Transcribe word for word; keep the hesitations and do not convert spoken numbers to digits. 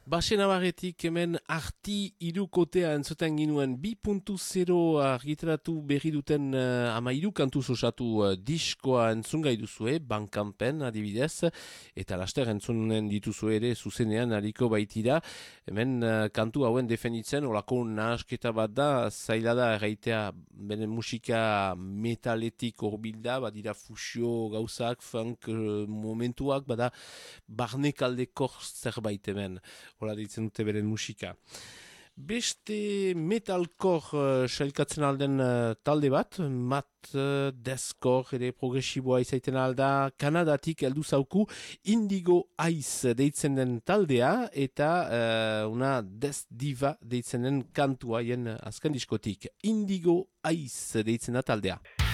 Basen abarretik hemen arti irukotea entzuten ginuen bi puntu zero argitaratu berri duten uh, ama iru kantuz osatu uh, diskoa entzungai duzue, Bankampen adibidez, eta laster entzunen dituzue ere zuzenean hariko baitira. Hemen uh, kantu hauen definitzen, olako nahasketa bat da, zaila da erraitea benen musika metaletik horbilda, badira fusio gauzak, funk uh, momentuak, bada barnekaldekor zerbait hemen. Hola ditzen dute beren musika. Beste metalcore uh, sailkatzen alden uh, talde bat, mat uh, deathcore ere progresiboa izaiten alda, Kanadatik heldu zauku Indigo Ice deitzen den taldea, eta uh, una Death Diva deitzen den kantua jen azken diskotik. Indigo Ice deitzen da taldea.